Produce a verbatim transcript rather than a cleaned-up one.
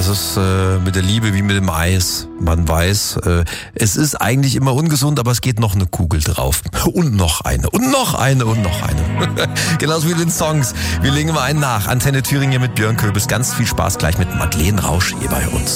Das ist äh, mit der Liebe wie mit dem Eis. Man weiß, äh, es ist eigentlich immer ungesund, aber es geht noch eine Kugel drauf. Und noch eine. Und noch eine. Und noch eine. Genauso wie den Songs. Wir legen mal einen nach. Antenne Thüringen mit Björn Köbis. Ganz viel Spaß gleich mit Madeleine Rausch hier bei uns.